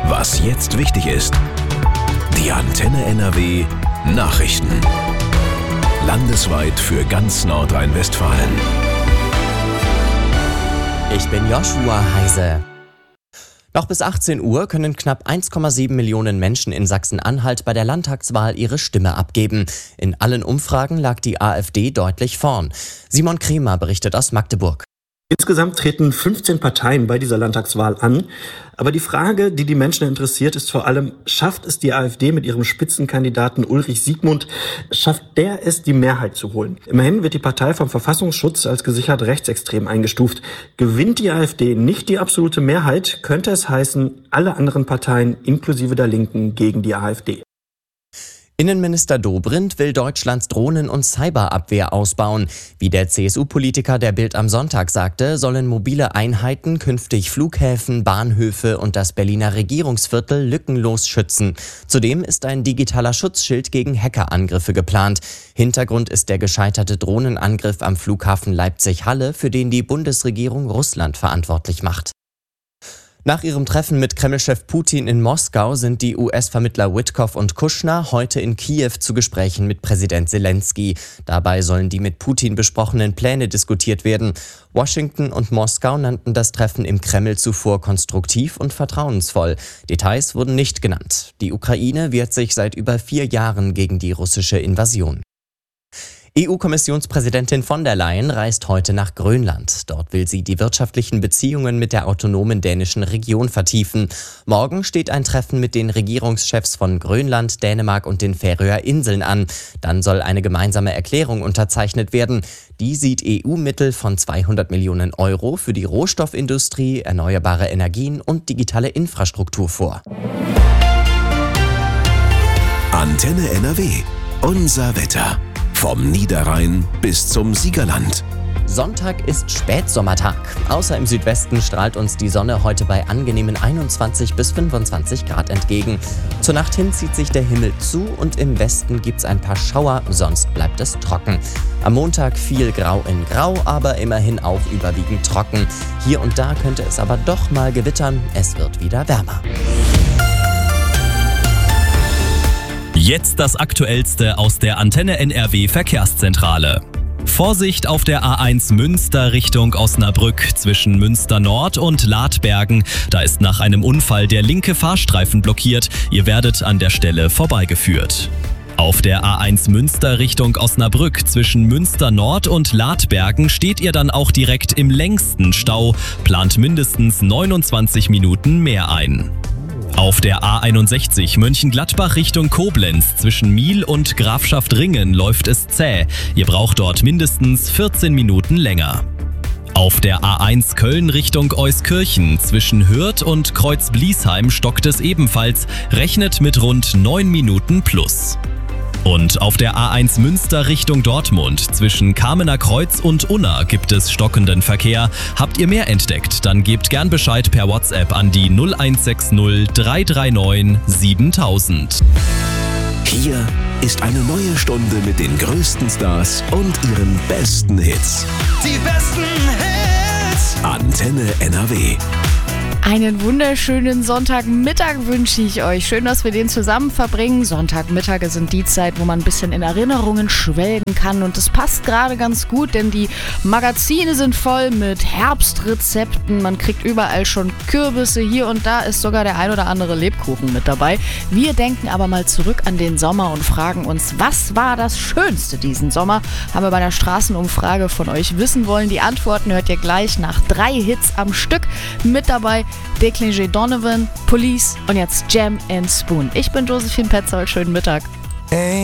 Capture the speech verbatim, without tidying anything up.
Was jetzt wichtig ist. Die Antenne N R W Nachrichten. Landesweit für ganz Nordrhein-Westfalen. Ich bin Joshua Heise. Noch bis achtzehn Uhr können knapp eins Komma sieben Millionen Menschen in Sachsen-Anhalt bei der Landtagswahl ihre Stimme abgeben. In allen Umfragen lag die AfD deutlich vorn. Simon Kremer berichtet aus Magdeburg. Insgesamt treten fünfzehn Parteien bei dieser Landtagswahl an. Aber die Frage, die die Menschen interessiert, ist vor allem, schafft es die AfD mit ihrem Spitzenkandidaten Ulrich Siegmund, schafft der es, die Mehrheit zu holen? Immerhin wird die Partei vom Verfassungsschutz als gesichert rechtsextrem eingestuft. Gewinnt die AfD nicht die absolute Mehrheit, könnte es heißen, alle anderen Parteien inklusive der Linken gegen die AfD. Innenminister Dobrindt will Deutschlands Drohnen- und Cyberabwehr ausbauen. Wie der C S U-Politiker der Bild am Sonntag sagte, sollen mobile Einheiten künftig Flughäfen, Bahnhöfe und das Berliner Regierungsviertel lückenlos schützen. Zudem ist ein digitaler Schutzschild gegen Hackerangriffe geplant. Hintergrund ist der gescheiterte Drohnenangriff am Flughafen Leipzig-Halle, für den die Bundesregierung Russland verantwortlich macht. Nach ihrem Treffen mit Kremlchef Putin in Moskau sind die U S-Vermittler Witkoff und Kushner heute in Kiew zu Gesprächen mit Präsident Zelensky. Dabei sollen die mit Putin besprochenen Pläne diskutiert werden. Washington und Moskau nannten das Treffen im Kreml zuvor konstruktiv und vertrauensvoll. Details wurden nicht genannt. Die Ukraine wehrt sich seit über vier Jahren gegen die russische Invasion. E U-Kommissionspräsidentin von der Leyen reist heute nach Grönland. Dort will sie die wirtschaftlichen Beziehungen mit der autonomen dänischen Region vertiefen. Morgen steht ein Treffen mit den Regierungschefs von Grönland, Dänemark und den Färöer Inseln an. Dann soll eine gemeinsame Erklärung unterzeichnet werden. Die sieht E U-Mittel von zweihundert Millionen Euro für die Rohstoffindustrie, erneuerbare Energien und digitale Infrastruktur vor. Antenne N R W. Unser Wetter. Vom Niederrhein bis zum Siegerland. Sonntag ist Spätsommertag. Außer im Südwesten strahlt uns die Sonne heute bei angenehmen einundzwanzig bis fünfundzwanzig Grad entgegen. Zur Nacht hin zieht sich der Himmel zu und im Westen gibt's ein paar Schauer, sonst bleibt es trocken. Am Montag viel Grau in Grau, aber immerhin auch überwiegend trocken. Hier und da könnte es aber doch mal gewittern. Es wird wieder wärmer. Jetzt das Aktuellste aus der Antenne N R W Verkehrszentrale. Vorsicht auf der A eins Münster Richtung Osnabrück zwischen Münster Nord und Ladbergen. Da ist nach einem Unfall der linke Fahrstreifen blockiert. Ihr werdet an der Stelle vorbeigeführt. Auf der A eins Münster Richtung Osnabrück zwischen Münster Nord und Ladbergen steht ihr dann auch direkt im längsten Stau. Plant mindestens neunundzwanzig Minuten mehr ein. Auf der A einundsechzig Mönchengladbach Richtung Koblenz zwischen Miel und Grafschaft Ringen läuft es zäh. Ihr braucht dort mindestens vierzehn Minuten länger. Auf der A eins Köln Richtung Euskirchen zwischen Hürth und Kreuz-Bliesheim stockt es ebenfalls. Rechnet mit rund neun Minuten plus. Und auf der A eins Münster Richtung Dortmund zwischen Kamener Kreuz und Unna gibt es stockenden Verkehr. Habt ihr mehr entdeckt, dann gebt gern Bescheid per WhatsApp an die null eins sechs null drei drei neun siebentausend. Hier ist eine neue Stunde mit den größten Stars und ihren besten Hits. Die besten Hits! Antenne N R W. Einen wunderschönen Sonntagmittag wünsche ich euch. Schön, dass wir den zusammen verbringen. Sonntagmittage sind die Zeit, wo man ein bisschen in Erinnerungen schwelgen kann. Und das passt gerade ganz gut, denn die Magazine sind voll mit Herbstrezepten. Man kriegt überall schon Kürbisse. Hier und da ist sogar der ein oder andere Lebkuchen mit dabei. Wir denken aber mal zurück an den Sommer und fragen uns, was war das Schönste diesen Sommer? Haben wir bei der Straßenumfrage von euch wissen wollen. Die Antworten hört ihr gleich nach drei Hits am Stück. Mit dabei Declan Donovan, Police und jetzt Jam and Spoon. Ich bin Josephine Petzold, schönen Mittag. Hey.